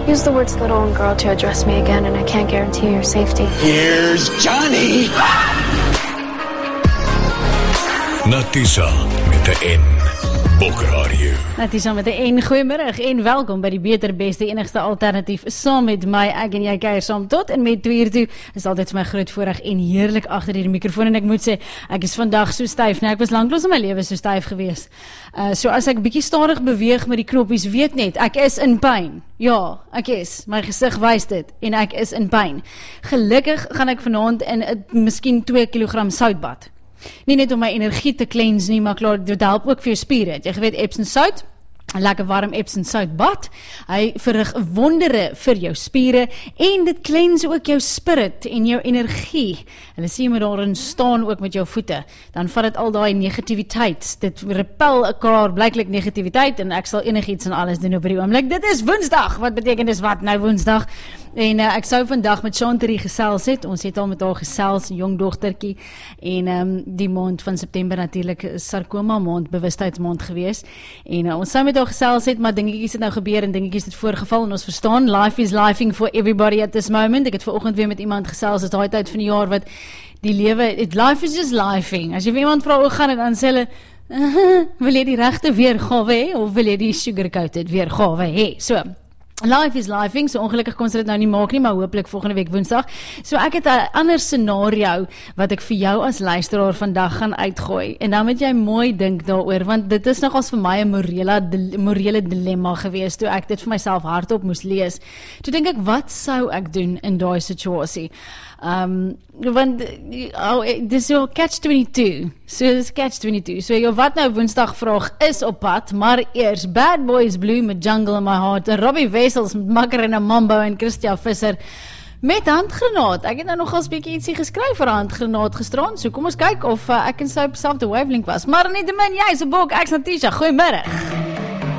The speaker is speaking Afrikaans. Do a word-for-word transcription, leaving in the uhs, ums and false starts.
Use the words little and girl to address me again, and I can't guarantee your safety. Here's Johnny! Natisha met de N. Bokradio. Natisha met de N. Goeiemiddag en welkom by die beter, beste, enigste alternatief saam met my, ek en jy kuier saam tot en met twee uur toe. Is altyd vir my groot voorreg en heerlik agter die mikrofoon en ek moet sê, ek is vandag so styf. Nou, ek was lanklaas in my lewe so styf gewees. Uh, so as ek bietjie stadig beweeg met die knoppies, weet net, ek is in pyn. Ja, ek is. My gesig wys dit en ek is in pyn. Gelukkig gaan ek vanaand in uh, miskien twee kilogram soutbad. Nie net om my energie te cleanse nie, maar klaar, dit help ook vir jou spiere. Jy weet, Epsom sout, 'n lekker warm Epsom sout bad. Hy verrig wondere vir jou spiere en dit cleanse ook jou spirit en jou energie. Hulle sê jy moet daarin staan ook met jou voete. Dan vat dit al daai negativiteit. Dit repel klaar blyklik negativiteit en ek sal enigiets en alles doen op die oomblik. Dit is Woensdag. Wat beteken dis wat nou Woensdag? En uh, ek sou vandag met Chanterie gesels het. Ons het al met haar gesels, jong dogtertjie. En um, die maand van September natuurlik sarkoma maand, bewustheidsmaand gewees. En uh, ons sou met haar gesels het, maar dingetjies het nou gebeur en dingetjies het voorgeval en ons verstaan, life is lifing for everybody at this moment. Ek het vanoggend weer met iemand gesels, dit is daai tyd van die jaar wat die lewe, life is just lifing. As jy vir iemand vra hoe gaan dit, dan sê hulle, uh, wil jy die regte weergawe hê of wil jy die sugar-coated weergawe hê? So, life is lifing, so ongelukkig kon sy dit nou nie maak nie, maar hopelik volgende week Woensdag. So ek het 'n ander scenario wat ek vir jou as luisteraar vandag gaan uitgooi. En dan moet jy mooi dink daaroor, want dit is nogals vir my 'n morele morele dilemma gewees toe ek dit vir myself hardop moes lees. Toe dink ek, wat sou ek doen in daai situasie? Um, want oh, dis jou catch twenty-two. So dis catch twenty-two. So jou wat nou Woensdag vraag is op pad, maar eers Bad Boys Blue met Jungle in My Heart, en Robbie Wessels met Macarena Mambo en Christian Visser met handgranaat. Ek het nou nogals bietjie ietsie geskryf vir handgranaat gisteraan, so kom ons kyk of uh, ek en sy op selfde wavelength was. Maar net min, jy is 'n bok, ek's Natisha. Goeiemiddag.